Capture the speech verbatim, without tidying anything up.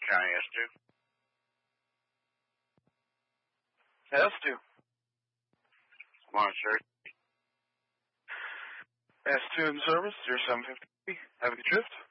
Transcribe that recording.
County, S two. S two. Morning, sir. S two in service, zero seven fifty. Have a good shift.